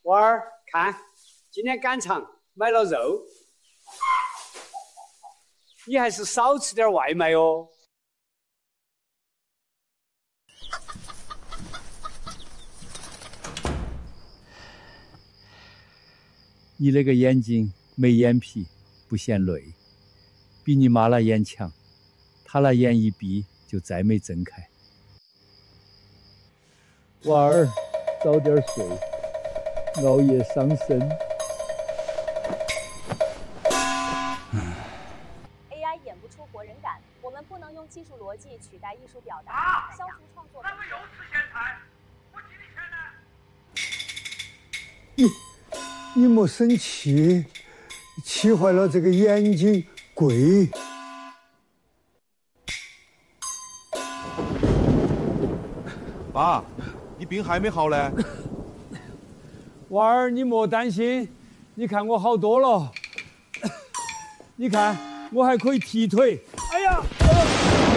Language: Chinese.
娃儿，看，今天赶场买了肉，你还是少吃点外卖哦。 你那个眼睛没眼皮，不嫌累，比你妈那眼强，她那眼一闭就再没睁开。娃儿，早点睡，熬夜伤身。 AI 演不出活人感，我们不能用技术逻辑取代艺术表达，消除创作。咱们又吃咸菜，我给你钱呢？你莫生气，气坏了这个眼睛贵。 爸，你病还没好呢。 娃儿，你莫担心，你看我好多了。你看，我还可以踢腿。哎呀！